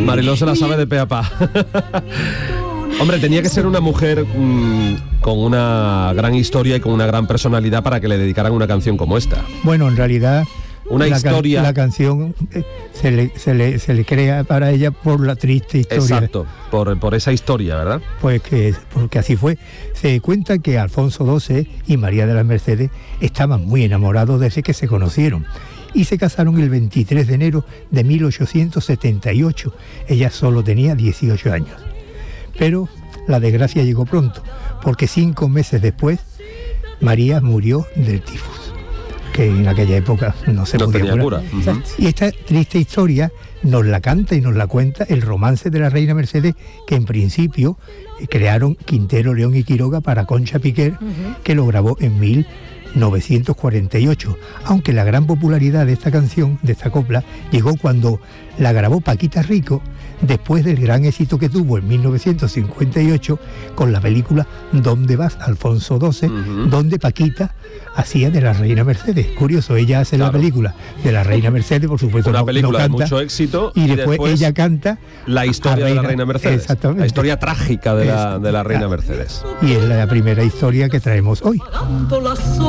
Mariló se la sabe de pe a pa. Hombre, tenía que ser una mujer con una gran historia y con una gran personalidad para que le dedicaran una canción como esta. Bueno, en realidad historia. La canción se le crea para ella por la triste historia. Exacto, por esa historia, ¿verdad? Pues porque así fue. Se cuenta que Alfonso XII y María de las Mercedes estaban muy enamorados desde que se conocieron y se casaron el 23 de enero de 1878. Ella solo tenía 18 años. Pero la desgracia llegó pronto, porque 5 meses después María murió del tifus, que en aquella época no se podía curar. Uh-huh. Y esta triste historia nos la canta y nos la cuenta el romance de la reina Mercedes, que en principio crearon Quintero, León y Quiroga para Concha Piquer, que lo grabó en 1948, aunque la gran popularidad de esta canción, de esta copla, llegó cuando la grabó Paquita Rico, después del gran éxito que tuvo en 1958 con la película ¿Dónde vas, Alfonso XII?, donde Paquita hacía de la reina Mercedes. Curioso, ella hace la película de la reina Mercedes, por supuesto, una película no canta, de mucho éxito, y después ella canta la historia de la reina Mercedes, exactamente, la historia trágica de la reina Mercedes. Y es la primera historia que traemos hoy.